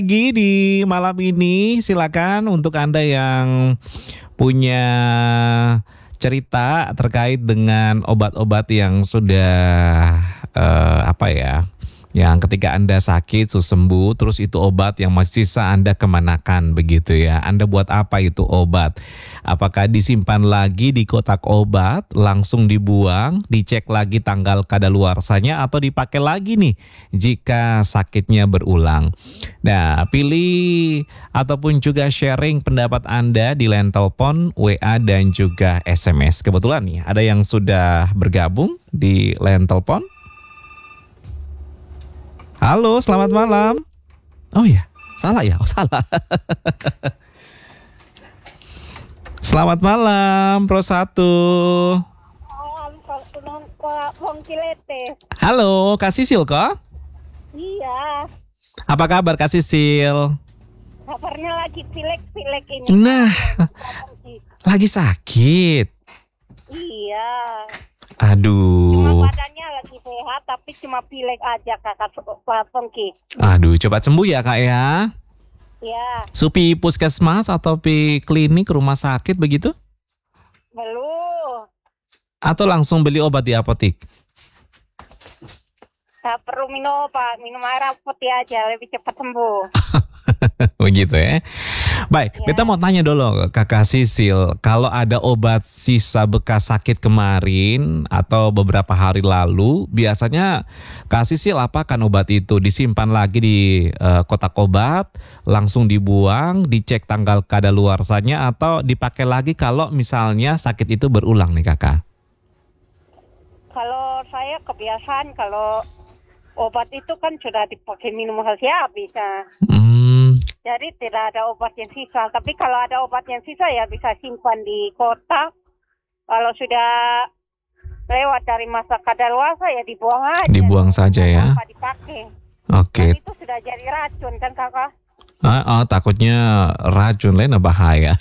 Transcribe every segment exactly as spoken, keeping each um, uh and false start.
Lagi di malam ini silakan untuk Anda yang punya cerita terkait dengan obat-obat yang sudah eh, apa ya, yang ketika Anda sakit terus sembuh, terus itu obat yang masih sisa Anda kemanakan begitu ya. Anda buat apa itu obat? Apakah disimpan lagi di kotak obat, langsung dibuang, dicek lagi tanggal kadaluarsanya, atau dipakai lagi nih jika sakitnya berulang? Nah, pilih ataupun juga sharing pendapat Anda di line telepon, W A, dan juga S M S. Kebetulan nih ada yang sudah bergabung di line telepon. Halo, selamat malam. Oh ya, salah ya? Oh salah. Selamat malam, Pro satu. Halo, Kak Sisil kok? Iya. Apa kabar Kak Sisil? Kabarnya lagi pilek-pilek ini. Nah, lagi sakit. Iya. Aduh. Cuma badannya lagi sehat, tapi cuma pilek aja kakak Pak Pongki. Aduh, cepat sembuh ya Kak ya. Ya. Supi puskesmas atau pi klinik rumah sakit begitu? Belum. Atau langsung beli obat di apotik? Tak perlu minum obat, minum air putih aja lebih cepat sembuh. Begitu ya. Baik, Ya. kita mau tanya dulu Kakak Sisil, kalau ada obat sisa bekas sakit kemarin atau beberapa hari lalu, biasanya Kak Sisil apakan obat itu? Disimpan lagi di uh, kotak obat, langsung dibuang, dicek tanggal kadaluarsanya, atau dipakai lagi kalau misalnya sakit itu berulang nih Kakak? Kalau saya kebiasaan kalau obat itu kan sudah dipakai minum habis. Hmm. Jadi tidak ada obat yang sisa. Tapi kalau ada obat yang sisa ya bisa simpan di kotak. Kalau sudah lewat dari masa kadaluarsa ya dibuang aja. Dibuang saja ya. Tanpa dipakai. Oke. Dan itu sudah jadi racun kan kakak? Ah, oh, takutnya racun lain bahaya.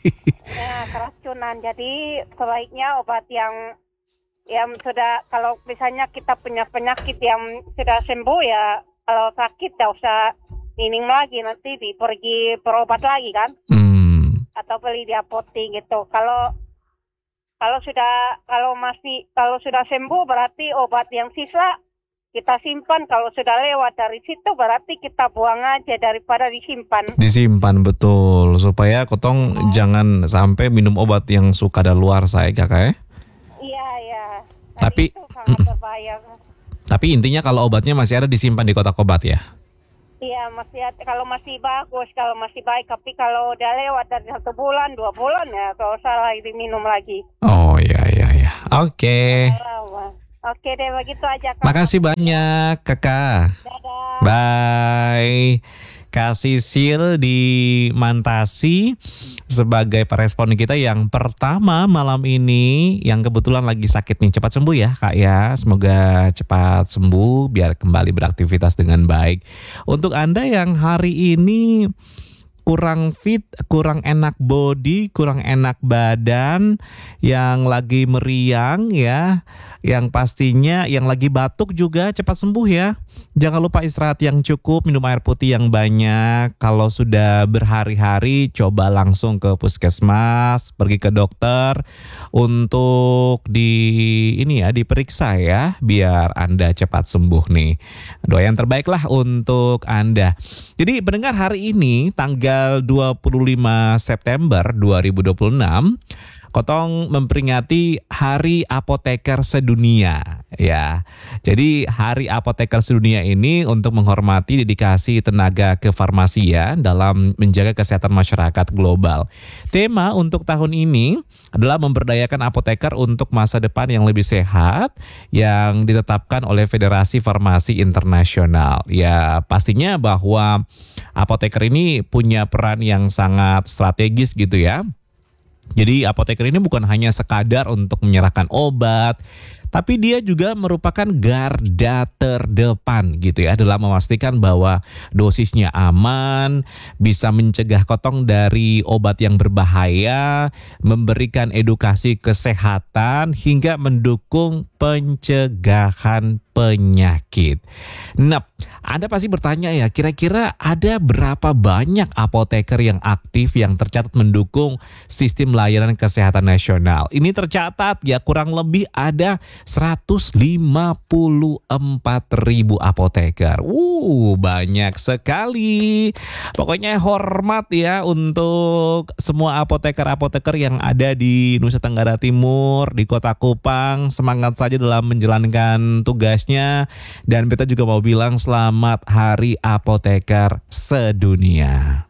Ya keracunan. Jadi sebaiknya obat yang yang sudah, kalau misalnya kita punya penyakit yang sudah sembuh ya, kalau sakit tidak usah minum lagi, nanti di, pergi berobat lagi kan, Hmm. atau beli di apotek gitu. Kalau kalau sudah kalau masih kalau sudah sembuh berarti obat yang sisa kita simpan. Kalau sudah lewat dari situ berarti kita buang aja daripada disimpan. Disimpan betul, supaya kotong Oh. jangan sampai minum obat yang suka kadaluarsa ya Kakak ya. Iya ya. Tapi itu sangat berbahaya. Tapi intinya kalau obatnya masih ada disimpan di kotak obat ya. Iya, masih ada, kalau masih bagus, kalau masih baik. Tapi kalau udah lewat dari satu bulan, dua bulan ya, kalau salah diminum lagi. Oh iya iya iya. Oke. Oke deh, begitu aja Kak. Makasih banyak Kakak. Dadah. Bye. Kak Sisil di Mantasi sebagai perespon kita yang pertama malam ini, yang kebetulan lagi sakit nih. Cepat sembuh ya Kak ya. Semoga cepat sembuh biar kembali beraktivitas dengan baik. Untuk Anda yang hari ini kurang fit, kurang enak body, kurang enak badan, yang lagi meriang ya, yang pastinya yang lagi batuk juga cepat sembuh ya. Jangan lupa istirahat yang cukup, minum air putih yang banyak. Kalau sudah berhari-hari, coba langsung ke puskesmas, pergi ke dokter untuk di ini ya, diperiksa ya, biar Anda cepat sembuh nih. Doa yang terbaik lah untuk Anda. Jadi pendengar, hari ini tanggal dua puluh lima September dua ribu dua puluh enam, Kotong memperingati Hari Apoteker Sedunia ya. Jadi Hari Apoteker Sedunia ini untuk menghormati dedikasi tenaga kefarmasian dalam menjaga kesehatan masyarakat global. Tema untuk tahun ini adalah memberdayakan apoteker untuk masa depan yang lebih sehat, yang ditetapkan oleh Federasi Farmasi Internasional. Ya, pastinya bahwa apoteker ini punya peran yang sangat strategis gitu ya. Jadi apoteker ini bukan hanya sekadar untuk menyerahkan obat, tapi dia juga merupakan garda terdepan gitu ya dalam memastikan bahwa dosisnya aman, bisa mencegah kotong dari obat yang berbahaya, memberikan edukasi kesehatan hingga mendukung pencegahan penyakit. Nah, Anda pasti bertanya ya, kira-kira ada berapa banyak apoteker yang aktif yang tercatat mendukung sistem layanan kesehatan nasional? Ini tercatat ya kurang lebih ada seratus lima puluh empat ribu apoteker. Uh, banyak sekali. Pokoknya hormat ya untuk semua apoteker-apoteker yang ada di Nusa Tenggara Timur, di Kota Kupang. Semangat saja dalam menjalankan tugasnya. Dan kita juga mau bilang selamat Hari Apoteker Sedunia.